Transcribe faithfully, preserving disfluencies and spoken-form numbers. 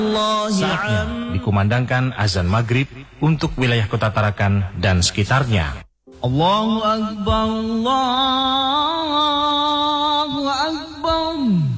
Saatnya dikumandangkan azan maghrib untuk wilayah Kota Tarakan dan sekitarnya. Allahu Akbar, Allahu Akbar.